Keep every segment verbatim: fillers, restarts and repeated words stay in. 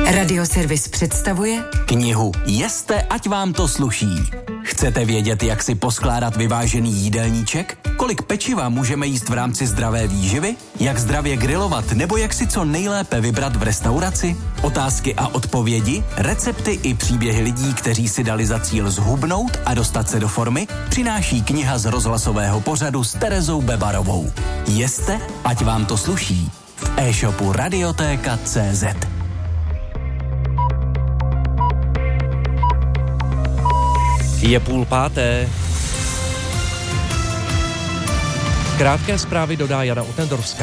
Radioservis představuje knihu Jeste, ať vám to sluší. Chcete vědět, jak si poskládat vyvážený jídelníček? Kolik pečiva můžeme jíst v rámci zdravé výživy? Jak zdravě grilovat nebo jak si co nejlépe vybrat v restauraci? Otázky a odpovědi, recepty i příběhy lidí, kteří si dali za cíl zhubnout a dostat se do formy, přináší kniha z rozhlasového pořadu s Terezou Bebarovou. Jeste, ať vám to sluší. V e-shopu Radiotéka tečka cé zet. Je půl páté. Krátké zprávy dodá Jana Otendorská.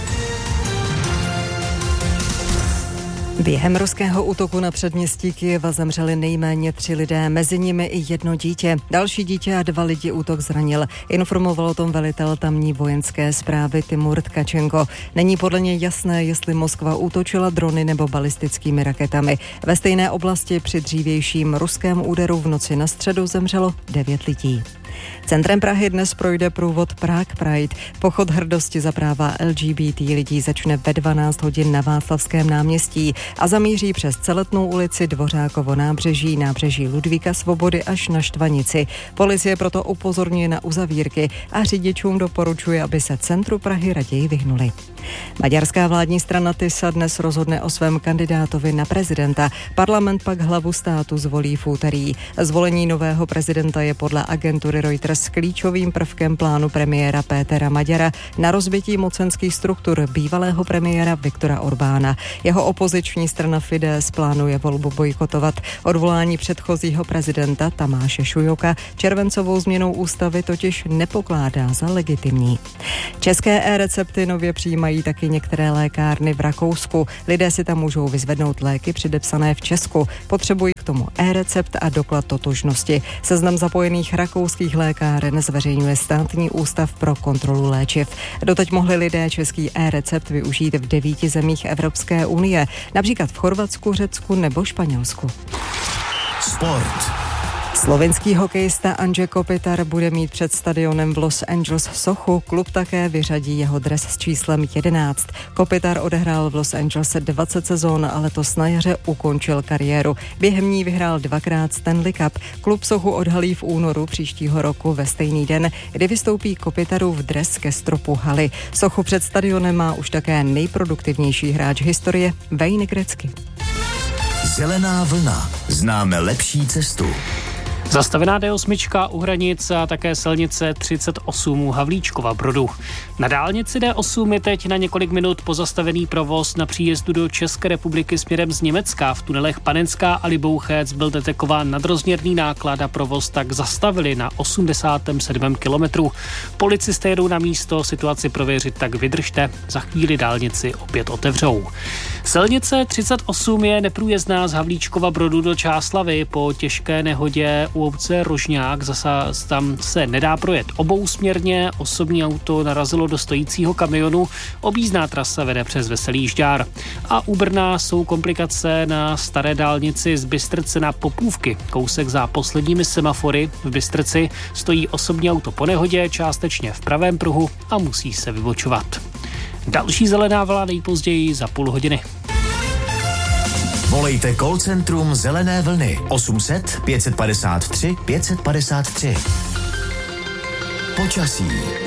Během ruského útoku na předměstí Kyjeva zemřeli nejméně tři lidé, mezi nimi i jedno dítě. Další dítě a dva lidi útok zranil. Informoval o tom velitel tamní vojenské správy Timur Tkačenko. Není podle něj jasné, jestli Moskva útočila drony nebo balistickými raketami. Ve stejné oblasti při dřívějším ruském úderu v noci na středu zemřelo devět lidí. Centrem Prahy dnes projde průvod Prague Pride. Pochod hrdosti za práva el gé bé té lidí začne ve dvanáct hodin na Václavském náměstí a zamíří přes Celetnou ulici, Dvořákovo nábřeží, nábřeží Ludvíka Svobody až na Štvanici. Policie proto upozorňuje na uzavírky a řidičům doporučuje, aby se centru Prahy raději vyhnuli. Maďarská vládní strana Tisa dnes rozhodne o svém kandidátovi na prezidenta. Parlament pak hlavu státu zvolí v úterý. Zvolení nového prezidenta je podle agentury Reuters klíčovým prvkem plánu premiéra Pétera Maďara na rozbití mocenských struktur bývalého premiéra Viktora Orbána. Jeho opoziční strana Fidesz plánuje volbu bojkotovat. Odvolání předchozího prezidenta Tamáše Šujoka červencovou změnou ústavy totiž nepokládá za legitimní. České e-recepty nově přijímají taky některé lékárny v Rakousku. Lidé si tam můžou vyzvednout léky předepsané v Česku. Potřebují k tomu e-recept a doklad totožnosti. Seznam zapojených rakouských lékáren zveřejňuje Státní ústav pro kontrolu léčiv. Doteď mohli lidé český e-recept využít v devíti zemích Evropské unie, například v Chorvatsku, Řecku nebo Španělsku. Sport. Slovinský hokejista Anže Kopitar bude mít před stadionem v Los Angeles sochu. Klub také vyřadí jeho dres s číslem jedenáct. Kopitar odehrál v Los Angeles dvacet sezón a letos na jaře ukončil kariéru. Během ní vyhrál dvakrát Stanley Cup. Klub sochu odhalí v únoru příštího roku ve stejný den, kdy vystoupí Kopitarův dres ke stropu haly. Sochu před stadionem má už také nejproduktivnější hráč historie Wayne Gretzky. Zelená vlna. Známe lepší cestu. Zastavená dé osm u hranic a také silnice třicet osm u Havlíčkova Brodu. Na dálnici dé osm je teď na několik minut pozastavený provoz na příjezdu do České republiky směrem z Německa. V tunelech Panenská a Libouchec byl detekován nadrozměrný náklad a provoz tak zastavili na osmdesátém sedmém kilometru. Policisté jedou na místo situaci prověřit, tak vydržte, za chvíli dálnici opět otevřou. Silnice třicet osm je neprůjezdná z Havlíčkova Brodu do Čáslavi. Po těžké nehodě u obce Rožňák zase tam se nedá projet obousměrně, osobní auto narazilo do stojícího kamionu, objízdná trasa vede přes Veselý Žďár. A u Brna jsou komplikace na staré dálnici z Bystrce na Popůvky. Kousek za posledními semafory v Bystrci stojí osobní auto po nehodě, částečně v pravém pruhu a musí se vybočovat. Další zelená vlna nejpozději za půl hodiny. Volejte call centrum Zelené vlny osm set pět padesát tři pět padesát tři. Počasí.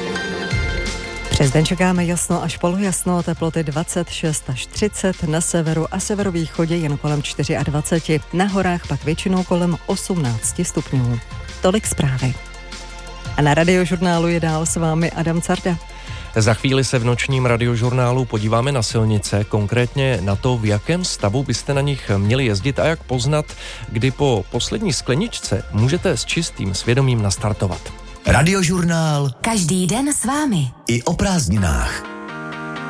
Přes den čekáme jasno až polojasno, teploty dvacet šest až třicet, na severu a severovýchodě jen kolem dvacet čtyři, na horách pak většinou kolem osmnáct stupňů. Tolik zprávy. A na Radiožurnálu je dál s vámi Adam Carda. Za chvíli se v nočním radiožurnálu podíváme na silnice, konkrétně na to, v jakém stavu byste na nich měli jezdit a jak poznat, kdy po poslední skleničce můžete s čistým svědomím nastartovat. Radiožurnál. Každý den s vámi. I o prázdninách.